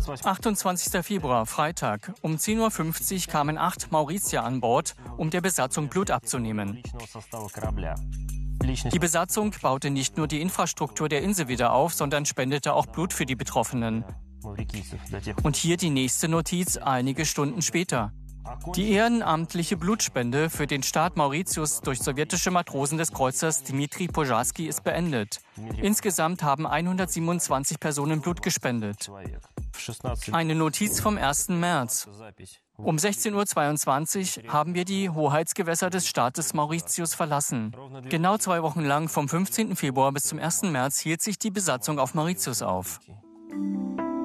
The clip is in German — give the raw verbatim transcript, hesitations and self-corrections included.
achtundzwanzigster Februar, Freitag. Um zehn Uhr fünfzig kamen acht Mauritier an Bord, um der Besatzung Blut abzunehmen. Die Besatzung baute nicht nur die Infrastruktur der Insel wieder auf, sondern spendete auch Blut für die Betroffenen. Und hier die nächste Notiz einige Stunden später. Die ehrenamtliche Blutspende für den Staat Mauritius durch sowjetische Matrosen des Kreuzers Dmitri Pozharsky ist beendet. Insgesamt haben hundertsiebenundzwanzig Personen Blut gespendet. Eine Notiz vom ersten März. Um sechzehn Uhr zweiundzwanzig haben wir die Hoheitsgewässer des Staates Mauritius verlassen. Genau zwei Wochen lang, vom fünfzehnten Februar bis zum ersten März, hielt sich die Besatzung auf Mauritius auf.